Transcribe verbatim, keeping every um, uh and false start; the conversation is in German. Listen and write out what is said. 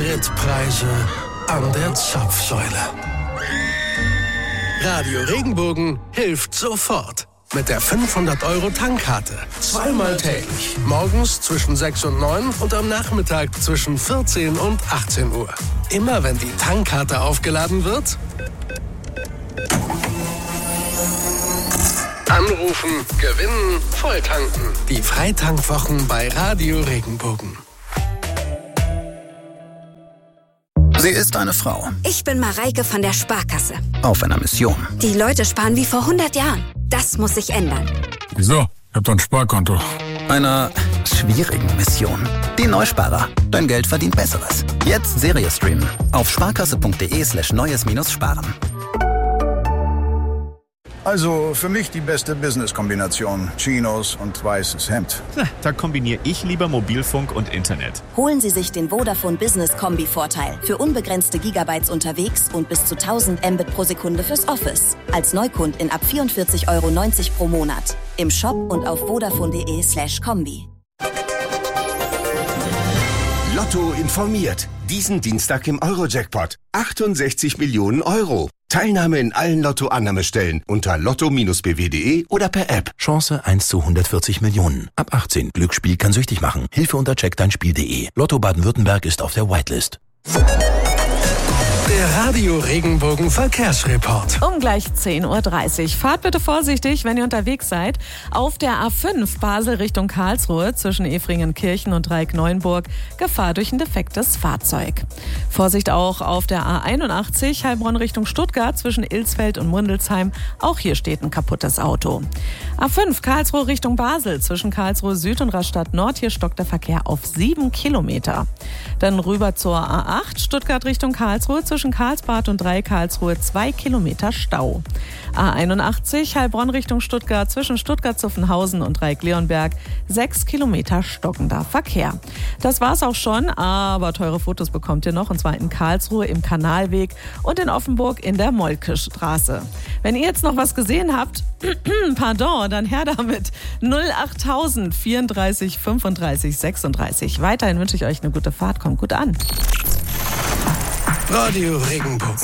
Spritpreise an der Zapfsäule. Radio Regenbogen hilft sofort. Mit der fünfhundert Euro Tankkarte. Zweimal täglich. Morgens zwischen sechs und neun und am Nachmittag zwischen vierzehn und achtzehn Uhr. Immer wenn die Tankkarte aufgeladen wird, anrufen, gewinnen, volltanken. Die Freitankwwochen bei Radio Regenbogen. Sie ist eine Frau. Ich bin Mareike von der Sparkasse. Auf einer Mission. Die Leute sparen wie vor hundert Jahren. Das muss sich ändern. Wieso? Ich hab doch ein Sparkonto. Einer schwierigen Mission. Die Neusparer. Dein Geld verdient Besseres. Jetzt Serie streamen. Auf sparkasse.de slash neues minus sparen. Also für mich die beste Business-Kombination. Chinos und weißes Hemd. Da kombiniere ich lieber Mobilfunk und Internet. Holen Sie sich den Vodafone Business Kombi-Vorteil. Für unbegrenzte Gigabytes unterwegs und bis zu tausend Mbit pro Sekunde fürs Office. Als Neukundin ab vierundvierzig Euro neunzig pro Monat. Im Shop und auf vodafone.de slash Kombi. Lotto informiert. Diesen Dienstag im Euro-Jackpot. achtundsechzig Millionen Euro. Teilnahme in allen Lotto-Annahmestellen unter lotto Bindestrich b w punkt de oder per App. Chance eins zu hundertvierzig Millionen. Ab achtzehn. Glücksspiel kann süchtig machen. Hilfe unter check dein Spiel punkt de. Lotto Baden-Württemberg ist auf der Whitelist. Der Radio Regenbogen Verkehrsreport. Um gleich zehn Uhr dreißig. Fahrt bitte vorsichtig, wenn ihr unterwegs seid. Auf der A fünf Basel Richtung Karlsruhe zwischen Efringen-Kirchen und Dreieck-Neuenburg Gefahr durch ein defektes Fahrzeug. Vorsicht auch auf der A einundachtzig Heilbronn Richtung Stuttgart zwischen Ilsfeld und Mundelsheim. Auch hier steht ein kaputtes Auto. A fünf Karlsruhe Richtung Basel zwischen Karlsruhe Süd und Rastatt Nord. Hier stockt der Verkehr auf sieben Kilometer. Dann rüber zur A acht Stuttgart Richtung Karlsruhe zwischen Karlsbad und Dreieck Karlsruhe zwei Kilometer Stau. A einundachtzig Heilbronn Richtung Stuttgart zwischen Stuttgart-Zuffenhausen und Dreieck-Leonberg sechs Kilometer stockender Verkehr. Das war's auch schon, aber teure Fotos bekommt ihr noch, und zwar in Karlsruhe im Kanalweg und in Offenburg in der Moltke-Straße. Wenn ihr jetzt noch was gesehen habt, pardon, dann her damit. null achttausend vierunddreißig fünfunddreißig sechsunddreißig. Weiterhin wünsche ich euch eine gute Fahrt, kommt gut an. Radio Regenbogen.